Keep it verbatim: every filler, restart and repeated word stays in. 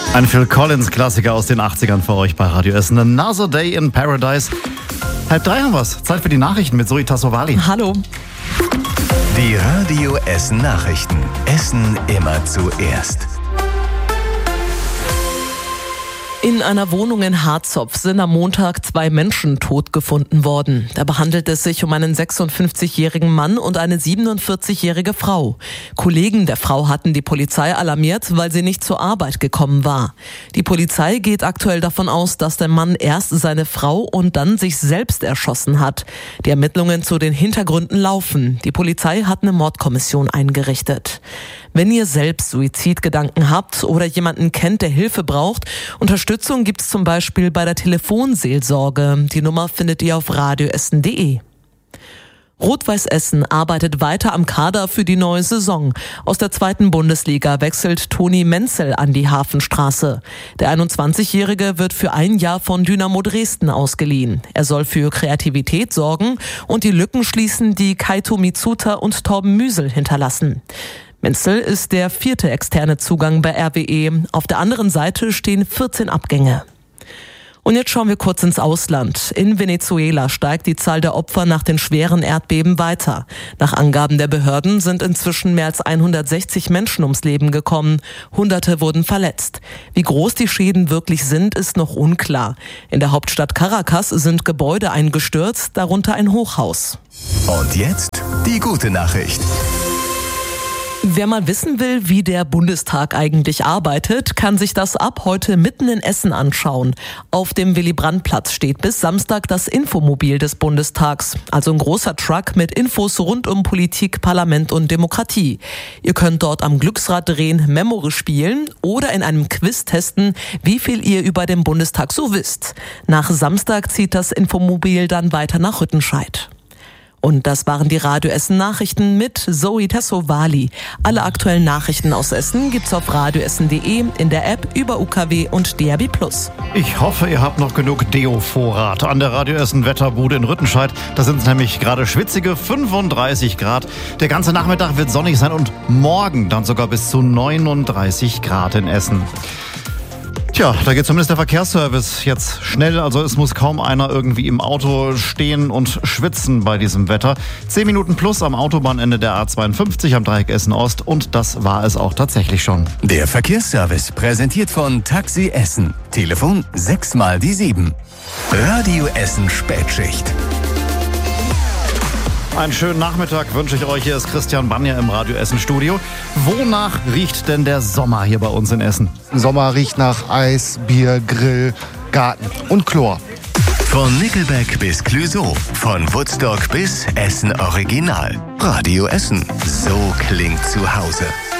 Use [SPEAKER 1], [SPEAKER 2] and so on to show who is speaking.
[SPEAKER 1] Ein Phil Collins-Klassiker aus den achtzigern für euch bei Radio Essen. Another Day in Paradise. Halb drei haben wir's. Zeit für die Nachrichten mit Zoe Tassovali.
[SPEAKER 2] Hallo.
[SPEAKER 3] Die Radio Essen Nachrichten. Essen immer zuerst.
[SPEAKER 2] In einer Wohnung in Harzopf sind am Montag zwei Menschen tot gefunden worden. Dabei handelt es sich um einen sechsundfünfzigjährigen Mann und eine siebenundvierzigjährige Frau. Kollegen der Frau hatten die Polizei alarmiert, weil sie nicht zur Arbeit gekommen war. Die Polizei geht aktuell davon aus, dass der Mann erst seine Frau und dann sich selbst erschossen hat. Die Ermittlungen zu den Hintergründen laufen. Die Polizei hat eine Mordkommission eingerichtet. Wenn ihr selbst Suizidgedanken habt oder jemanden kennt, der Hilfe braucht, Unterstützung gibt es zum Beispiel bei der Telefonseelsorge. Die Nummer findet ihr auf radioessen punkt de. Rot-Weiß Essen arbeitet weiter am Kader für die neue Saison. Aus der zweiten Bundesliga wechselt Toni Menzel an die Hafenstraße. Der einundzwanzigjährige wird für ein Jahr von Dynamo Dresden ausgeliehen. Er soll für Kreativität sorgen und die Lücken schließen, die Kaito Mitsuta und Torben Müsel hinterlassen. Menzel ist der vierte externe Zugang bei R W E. Auf der anderen Seite stehen vierzehn Abgänge. Und jetzt schauen wir kurz ins Ausland. In Venezuela steigt die Zahl der Opfer nach den schweren Erdbeben weiter. Nach Angaben der Behörden sind inzwischen mehr als hundertsechzig Menschen ums Leben gekommen. Hunderte wurden verletzt. Wie groß die Schäden wirklich sind, ist noch unklar. In der Hauptstadt Caracas sind Gebäude eingestürzt, darunter ein Hochhaus.
[SPEAKER 3] Und jetzt die gute Nachricht.
[SPEAKER 2] Wer mal wissen will, wie der Bundestag eigentlich arbeitet, kann sich das ab heute mitten in Essen anschauen. Auf dem Willy-Brandt-Platz steht bis Samstag das Infomobil des Bundestags, also ein großer Truck mit Infos rund um Politik, Parlament und Demokratie. Ihr könnt dort am Glücksrad drehen, Memory spielen oder in einem Quiz testen, wie viel ihr über den Bundestag so wisst. Nach Samstag zieht das Infomobil dann weiter nach Rüttenscheid. Und das waren die Radio Essen Nachrichten mit Zoe Tassovali. Alle aktuellen Nachrichten aus Essen gibt's auf radioessen punkt de, in der App, über U K W und D A B plus.
[SPEAKER 1] Ich hoffe, ihr habt noch genug Deo-Vorrat an der Radio Essen Wetterbude in Rüttenscheid. Da sind es nämlich gerade schwitzige fünfunddreißig Grad. Der ganze Nachmittag wird sonnig sein und morgen dann sogar bis zu neununddreißig Grad in Essen. Tja, da geht zumindest der Verkehrsservice jetzt schnell. Also es muss kaum einer irgendwie im Auto stehen und schwitzen bei diesem Wetter. Zehn Minuten plus am Autobahnende der A zweiundfünfzig am Dreieck Essen Ost. Und das war es auch tatsächlich schon.
[SPEAKER 3] Der Verkehrsservice präsentiert von Taxi Essen. Telefon sechs mal die sieben. Radio Essen Spätschicht.
[SPEAKER 1] Einen schönen Nachmittag wünsche ich euch. Hier ist Christian Banja im Radio Essen Studio. Wonach riecht denn der Sommer hier bei uns in Essen?
[SPEAKER 4] Sommer riecht nach Eis, Bier, Grill, Garten und Chlor.
[SPEAKER 3] Von Nickelback bis Clouseau, von Woodstock bis Essen Original. Radio Essen, so klingt zu Hause.